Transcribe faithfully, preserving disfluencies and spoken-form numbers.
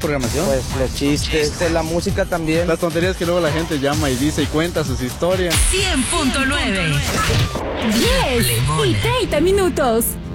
programación. Pues los chistes, Chistes, la música también. Las tonterías que luego la gente llama y dice y cuenta sus historias. cien punto nueve. diez y treinta minutos.